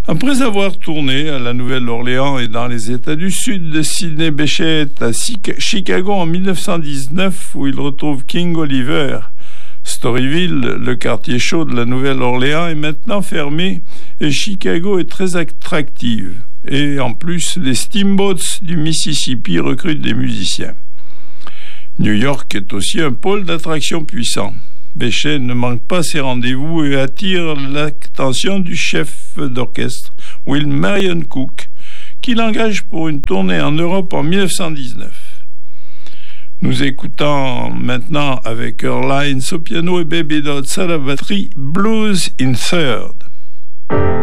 Après avoir tourné à la Nouvelle-Orléans et dans les États du Sud, Sidney Bechet est à Chicago en 1919 où il retrouve King Oliver. Storyville, le quartier chaud de la Nouvelle-Orléans, est maintenant fermé et Chicago est très attractive. Et en plus, les Steamboats du Mississippi recrutent des musiciens. New York est aussi un pôle d'attraction puissant. Bechet ne manque pas ses rendez-vous et attire l'attention du chef d'orchestre, Will Marion Cook, qui l'engage pour une tournée en Europe en 1919. Nous écoutons maintenant avec Earl Hines au piano et Baby Dodds à la batterie, Blues in Third.